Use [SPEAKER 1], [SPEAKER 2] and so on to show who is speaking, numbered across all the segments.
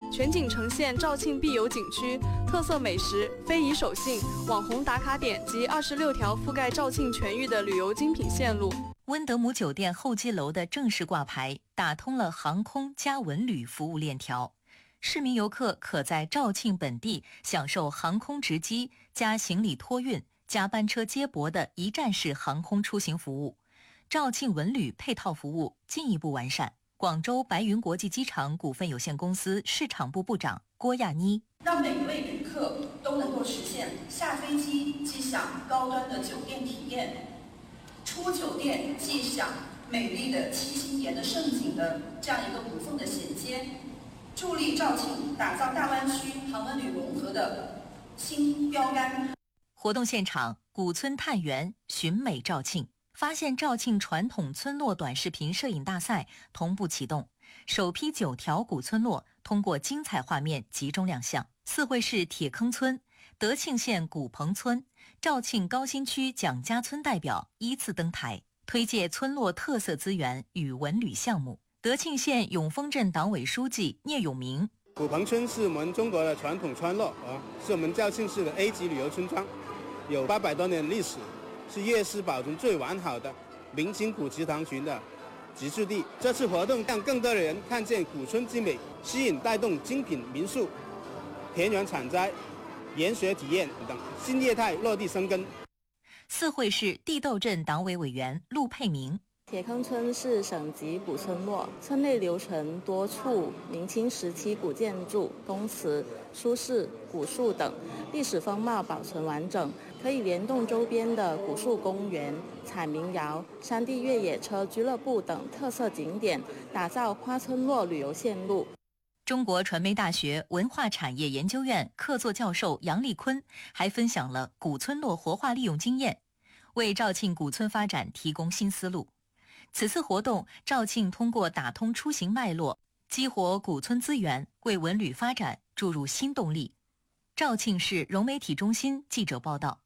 [SPEAKER 1] 全景呈现肇庆必游景区、特色美食、非遗手信、网红打卡点及26条覆盖肇庆全域的旅游精品线路。
[SPEAKER 2] 温德姆酒店候机楼的正式挂牌，打通了航空加文旅服务链条。市民游客可在肇庆本地享受航空直机加行李托运加班车接驳的一站式航空出行服务。肇庆文旅配套服务进一步完善。广州白云国际机场股份有限公司市场部部长郭亚妮，
[SPEAKER 3] 让每一位旅客都能够实现下飞机即享高端的酒店体验，出酒店即享美丽的七星岩的盛景的这样一个无缝的衔接，助力肇庆打造大湾区航文旅融合的新标杆。
[SPEAKER 2] 活动现场，古村探源，寻美肇庆。发现肇庆传统村落短视频摄影大赛同步启动，首批9条古村落通过精彩画面集中亮相。四会市铁坑村、德庆县古棚村、肇庆高新区蒋家村代表依次登台，推介村落特色资源与文旅项目。德庆县永丰镇党委书记聂永明，
[SPEAKER 4] 古棚村是我们中国的传统村落是我们肇庆市的 A 级旅游村庄，有800多年历史，是粤市保存最完好的明清古祠堂群的居住地。这次活动让更多的人看见古村之美，吸引带动精品民宿、田园采摘、研学体验等新业态落地生根。
[SPEAKER 2] 四会市地斗镇党委委员陆佩明，
[SPEAKER 5] 铁坑村是省级古村落，村内留存多处明清时期古建筑、宫祠、书室、古树等，历史风貌保存完整，可以联动周边的古树公园、采民谣、山地越野车俱乐部等特色景点，打造花村落旅游线路。
[SPEAKER 2] 中国传媒大学文化产业研究院客座教授杨立坤还分享了古村落活化利用经验，为肇庆古村发展提供新思路。此次活动，肇庆通过打通出行脉络，激活古村资源，为文旅发展注入新动力。肇庆市融媒体中心记者报道。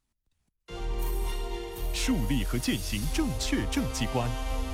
[SPEAKER 6] 树立和践行正确政绩观，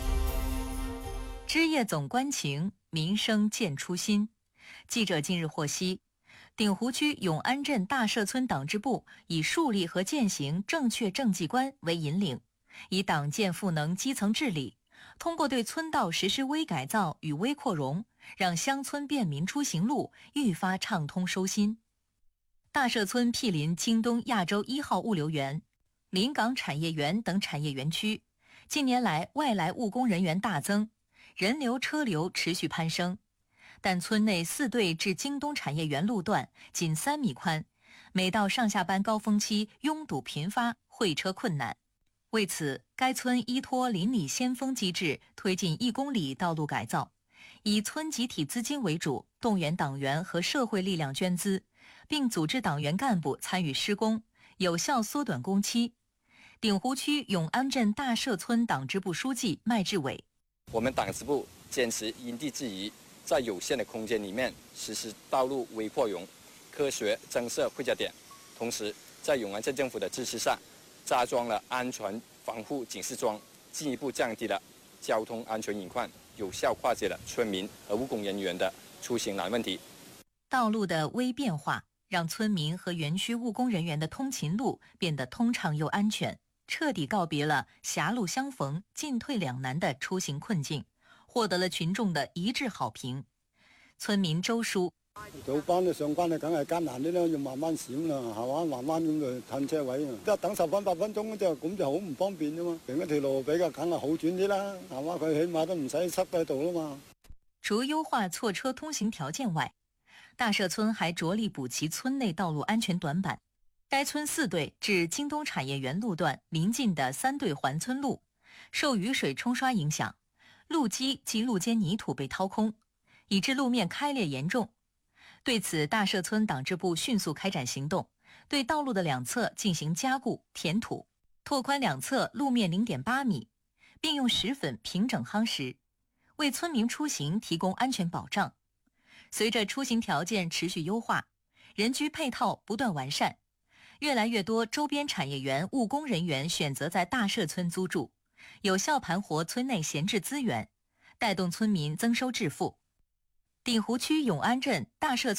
[SPEAKER 2] 枝叶总关情，民生见初心。记者近日获悉，鼎湖区永安镇大社村党支部以树立和践行正确政绩观为引领，以党建赋能基层治理，通过对村道实施微改造与微扩容，让乡村便民出行路愈发畅通收心。大社村毗邻京东亚洲1号物流园、临港产业园等产业园区，近年来外来务工人员大增，人流车流持续攀升，但村内4对至京东产业园路段仅3米宽，每到上下班高峰期拥堵频发，会车困难。为此，该村依托邻里先锋机制，推进1公里道路改造，以村集体资金为主，动员党员和社会力量捐资，并组织党员干部参与施工，有效缩短工期。鼎湖区永安镇大社村党支部书记麦志伟，
[SPEAKER 7] 我们党支部坚持因地制宜，在有限的空间里面实施道路微扩容、科学增设汇价点，同时在永安镇政府的支持下，加装了安全防护警示桩，进一步降低了交通安全隐患，有效化解了村民和务工人员的出行难问题。
[SPEAKER 2] 道路的微变化让村民和园区务工人员的通勤路变得通畅又安全，彻底告别了狭路相逢进退两难的出行困境，获得了群众的一致好評。村民周叔，
[SPEAKER 8] 早班就上班就梗係艱難啲啦，要慢慢閃啦，係嘛，慢慢咁就褪車位啊，即係等10分8分鐘咁就好唔方便啫嘛。另一條路比較梗係好轉啲啦，係嘛，佢起碼都唔使塞喺度啦嘛。
[SPEAKER 2] 除優化錯車通行條件外，大社村還着力補齊村內道路安全短板。該村4對至京東產業園路段鄰近的3對環村路，受雨水沖刷影響，路基及路間泥土被掏空，以致路面開裂嚴重。對此，大社村黨支部迅速開展行動，對道路的兩側進行加固填土，拓寬兩側路面0.8米，並用石粉平整夯實，為村民出行提供安全保障。隨着出行條件持續優化，人居配套不斷完善，越來越多周邊產業園務工人員選擇在大社村租住，有效盤活村內閒置資源，帶動村民增收致富。鼎湖區永安鎮大社